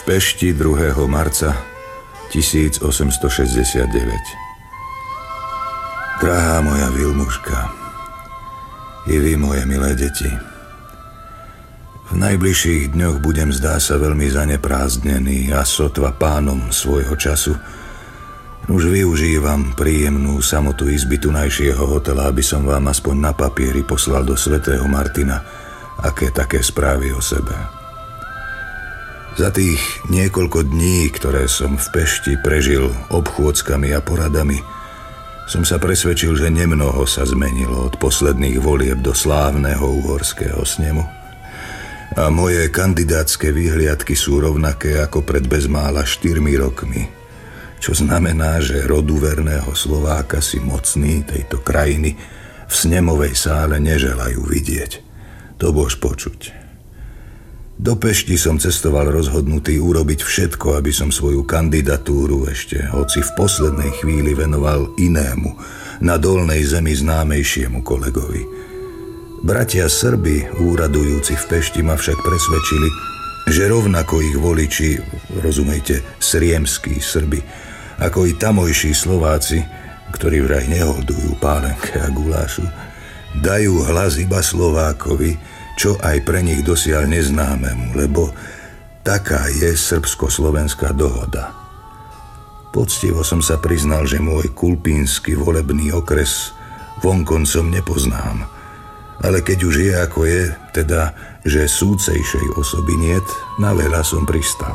Pešti 2. marca 1869. Drahá moja Vilmuška, i vy, moje milé deti, v najbližších dňoch budem, zdá sa, veľmi zaneprázdnený a sotva pánom svojho času. Už využívam príjemnú samotu izby tunajšieho hotela, aby som vám aspoň na papieri poslal do svätého Martina aké také správy o sebe. Za tých niekoľko dní, ktoré som v Pešti prežil obchôdzkami a poradami, som sa presvedčil, že nemnoho sa zmenilo od posledných volieb do slávneho uhorského snemu. A moje kandidátske výhliadky sú rovnaké ako pred bezmála 4 rokmi, čo znamená, že rodu verného Slováka si mocní tejto krajiny v snemovej sále neželajú vidieť. To bož počuť. Do Pešti som cestoval rozhodnutý urobiť všetko, aby som svoju kandidatúru ešte, hoci v poslednej chvíli, venoval inému, na dolnej zemi známejšiemu kolegovi. Bratia Srbi, úradujúci v Pešti, ma však presvedčili, že rovnako ich voliči, rozumejte, sriemskí Srbi, ako i tamojší Slováci, ktorí vraj neholdujú pálenke a gulášu, dajú hlas iba Slovákovi, čo aj pre nich dosiaľ neznámemu, lebo taká je srbsko-slovenská dohoda. Poctivo som sa priznal, že môj kulpínsky volebný okres vonkoncom nepoznám, ale keď už je ako je, teda, že súcejšej osoby niet, na veľa som pristal.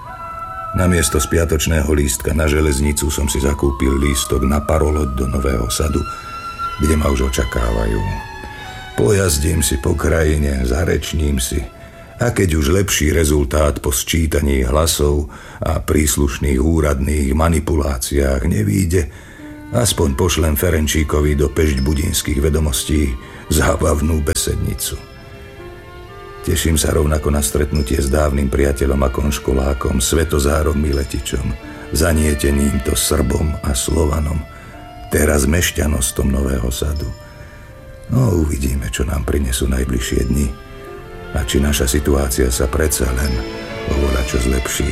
Namiesto spiatočného lístka na železnicu som si zakúpil lístok na paroloď do Nového Sadu, kde ma už očakávajú. Pojazdím si po krajine, zarečním si, a keď už lepší rezultát po sčítaní hlasov a príslušných úradných manipuláciách nevíde, aspoň pošlem Ferenčíkovi do Pešť-Budinských vedomostí zábavnú besednicu. Teším sa rovnako na stretnutie s dávnym priateľom a konškolákom Svetozárom Miletičom, zanieteným to Srbom a Slovanom, teraz mešťanostom Nového Sadu. No, uvidíme, čo nám prinesú najbližšie dni a či naša situácia sa predsa len oveľa čo zlepší.